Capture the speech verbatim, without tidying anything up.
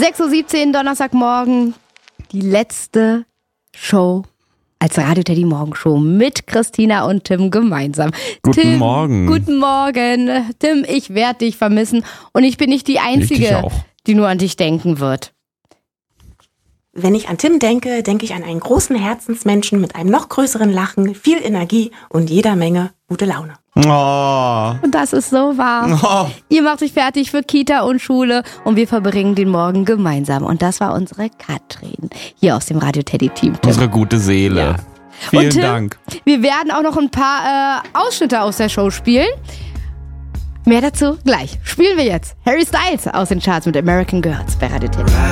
sechs Uhr siebzehn, Donnerstagmorgen, die letzte Show als Radio Teddy Morgenshow mit Christina und Tim gemeinsam. Guten Tim, Morgen. Guten Morgen. Tim, ich werde dich vermissen und ich bin nicht die Einzige, die nur an dich denken wird. Wenn ich an Tim denke, denke ich an einen großen Herzensmenschen mit einem noch größeren Lachen, viel Energie und jeder Menge gute Laune. Oh. Und das ist so wahr. Oh. Ihr macht euch fertig für Kita und Schule und wir verbringen den Morgen gemeinsam. Und das war unsere Katrin hier aus dem Radio Teddy Team. Tim. Unsere gute Seele. Ja. Vielen und Tim, Dank. Wir werden auch noch ein paar äh, Ausschnitte aus der Show spielen. Mehr dazu gleich. Spielen wir jetzt Harry Styles aus den Charts mit American Girls bei Radio Teddy.